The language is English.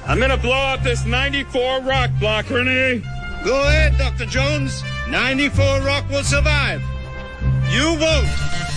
I'm going to blow out this 94 rock block, Renee. Go ahead, Dr. Jones. 94 rock will survive. You won't.